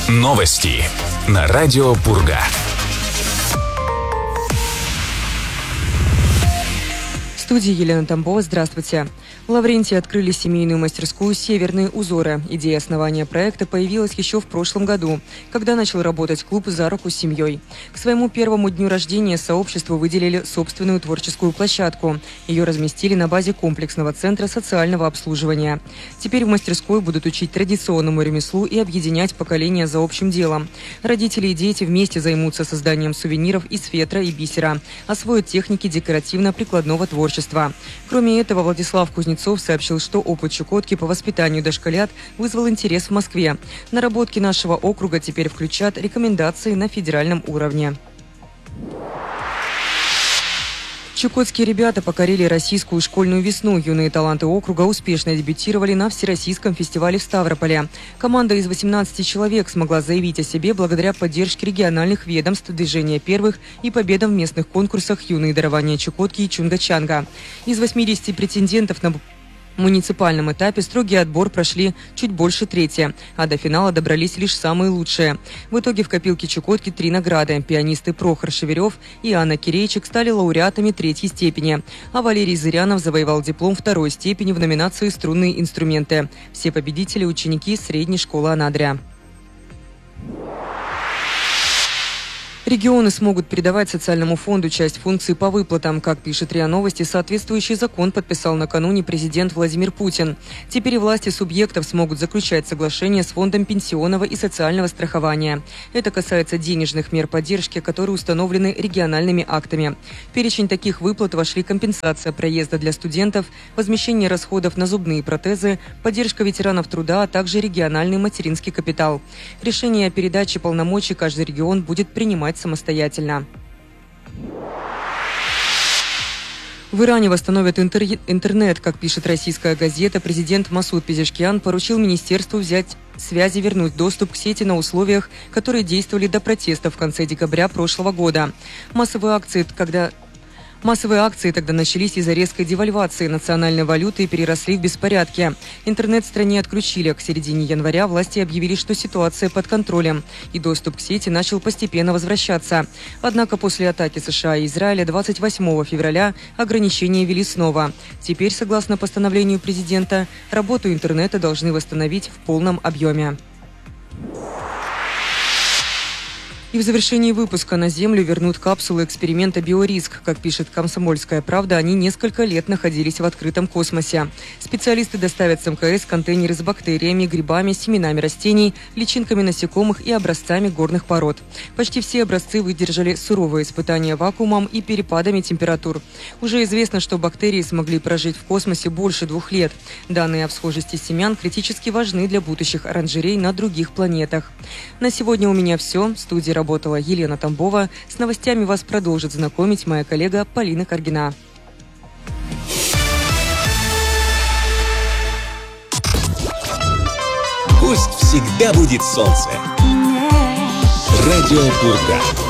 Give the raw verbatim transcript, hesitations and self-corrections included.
Новости на радио Пурга. В студии Елена Тамбова. Здравствуйте. В Лаврентии открыли семейную мастерскую «Северные узоры». Идея основания проекта появилась еще в прошлом году, когда начал работать клуб «За руку с семьей». К своему первому дню рождения сообществу выделили собственную творческую площадку. Ее разместили на базе комплексного центра социального обслуживания. Теперь в мастерской будут учить традиционному ремеслу и объединять поколения за общим делом. Родители и дети вместе займутся созданием сувениров из фетра и бисера, освоят техники декоративно-прикладного творчества. Кроме этого, Владислав Кузнецов сообщил, что опыт Чукотки по воспитанию дошколят вызвал интерес в Москве. Наработки нашего округа теперь включат рекомендации на федеральном уровне. Чукотские ребята покорили российскую школьную весну. Юные таланты округа успешно дебютировали на Всероссийском фестивале в Ставрополе. Команда из восемнадцати человек смогла заявить о себе благодаря поддержке региональных ведомств, движения первых и победам в местных конкурсах «Юные дарования Чукотки» и «Чунга-Чанга». Из восьмидесяти претендентов на муниципальном этапе строгий отбор прошли чуть больше трети, а до финала добрались лишь самые лучшие. В итоге в копилке Чукотки три награды. Пианисты Прохор Шеверев и Анна Кирейчик стали лауреатами третьей степени, а Валерий Зырянов завоевал диплом второй степени в номинации «Струнные инструменты». Все победители – ученики средней школы Анадря. Регионы смогут передавать социальному фонду часть функций по выплатам. Как пишет РИА Новости, соответствующий закон подписал накануне президент Владимир Путин. Теперь и власти субъектов смогут заключать соглашения с фондом пенсионного и социального страхования. Это касается денежных мер поддержки, которые установлены региональными актами. В перечень таких выплат вошли компенсация проезда для студентов, возмещение расходов на зубные протезы, поддержка ветеранов труда, а также региональный материнский капитал. Решение о передаче полномочий каждый регион будет принимать самостоятельно. В Иране восстановят интер- интернет. Как пишет российская газета, президент Масуд Пезешкиан поручил министерству взять связи вернуть доступ к сети на условиях, которые действовали до протестов в конце декабря прошлого года. Массовые акции, когда... Массовые акции тогда начались из-за резкой девальвации национальной валюты и переросли в беспорядки. Интернет в стране отключили. К середине января власти объявили, что ситуация под контролем, и доступ к сети начал постепенно возвращаться. Однако после атаки США и Израиля двадцать восьмого февраля ограничения ввели снова. Теперь, согласно постановлению президента, работу интернета должны восстановить в полном объеме. И в завершении выпуска на Землю вернут капсулы эксперимента «Биориск». Как пишет «Комсомольская правда», они несколько лет находились в открытом космосе. Специалисты доставят с МКС контейнеры с бактериями, грибами, семенами растений, личинками насекомых и образцами горных пород. Почти все образцы выдержали суровые испытания вакуумом и перепадами температур. Уже известно, что бактерии смогли прожить в космосе больше двух лет. Данные о всхожести семян критически важны для будущих оранжерей на других планетах. На сегодня у меня все. В студии работала Елена Тамбова. С новостями вас продолжит знакомить моя коллега Полина Каргина. Пусть всегда будет солнце. Радио Пурга.